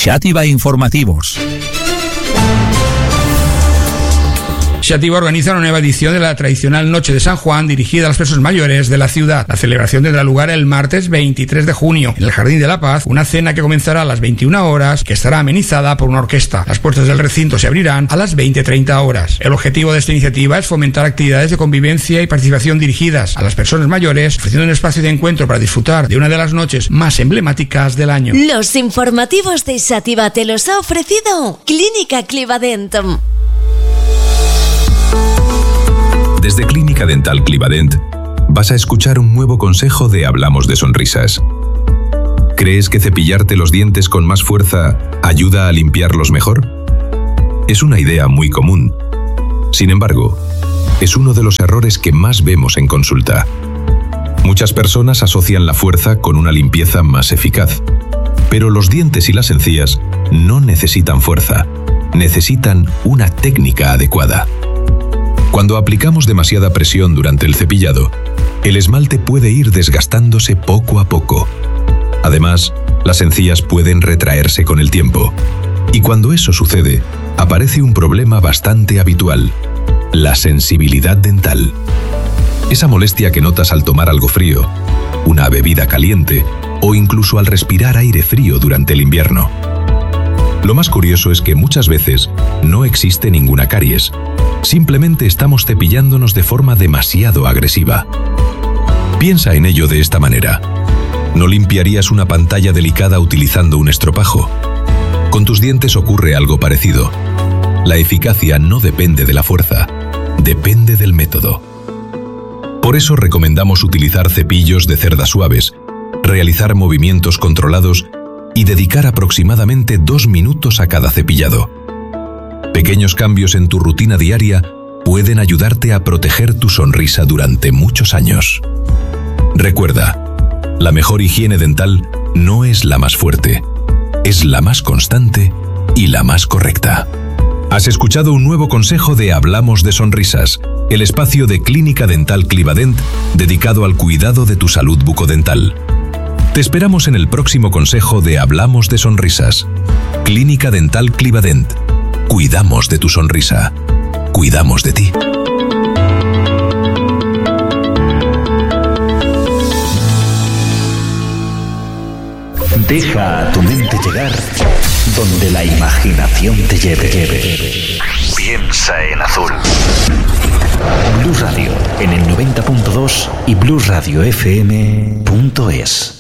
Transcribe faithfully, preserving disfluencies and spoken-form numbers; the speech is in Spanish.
Xàtiva Informativos. Xàtiva organiza una nueva edición de la tradicional Noche de San Juan dirigida a las personas mayores de la ciudad. La celebración tendrá lugar el martes veintitrés de junio en el Jardín de la Paz, una cena que comenzará a las veintiuna horas, que estará amenizada por una orquesta. Las puertas del recinto se abrirán a las veinte treinta horas. El objetivo de esta iniciativa es fomentar actividades de convivencia y participación dirigidas a las personas mayores, ofreciendo un espacio de encuentro para disfrutar de una de las noches más emblemáticas del año. Los informativos de Xàtiva te los ha ofrecido Clínica Clivadent. Desde Clínica Dental Clivadent vas a escuchar un nuevo consejo de Hablamos de Sonrisas. ¿Crees que cepillarte los dientes con más fuerza ayuda a limpiarlos mejor? Es una idea muy común. Sin embargo, es uno de los errores que más vemos en consulta. Muchas personas asocian la fuerza con una limpieza más eficaz. Pero los dientes y las encías no necesitan fuerza, necesitan una técnica adecuada. Cuando aplicamos demasiada presión durante el cepillado, el esmalte puede ir desgastándose poco a poco. Además, las encías pueden retraerse con el tiempo. Y cuando eso sucede, aparece un problema bastante habitual: la sensibilidad dental. Esa molestia que notas al tomar algo frío, una bebida caliente o incluso al respirar aire frío durante el invierno. Lo más curioso es que muchas veces no existe ninguna caries. Simplemente estamos cepillándonos de forma demasiado agresiva. Piensa en ello de esta manera. ¿No limpiarías una pantalla delicada utilizando un estropajo? Con tus dientes ocurre algo parecido. La eficacia no depende de la fuerza, depende del método. Por eso recomendamos utilizar cepillos de cerdas suaves, realizar movimientos controlados y dedicar aproximadamente dos minutos a cada cepillado. Pequeños cambios en tu rutina diaria pueden ayudarte a proteger tu sonrisa durante muchos años. Recuerda, la mejor higiene dental no es la más fuerte, es la más constante y la más correcta. Has escuchado un nuevo consejo de Hablamos de Sonrisas, el espacio de Clínica Dental Clivadent dedicado al cuidado de tu salud bucodental. Te esperamos en el próximo consejo de Hablamos de Sonrisas. Clínica Dental Clivadent. Cuidamos de tu sonrisa. Cuidamos de ti. Deja a tu mente llegar donde la imaginación te lleve. lleve. Piensa en azul. Blu Radio en el noventa punto dos y blu radio f m punto es.